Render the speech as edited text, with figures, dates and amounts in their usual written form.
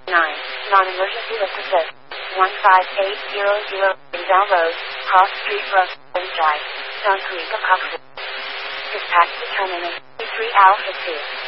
9. Non-emergency list assist. 15800 download. Cross Street Road. Drive. Don Creek of Huxley. Dispatch determinant. 3 Alpha 2.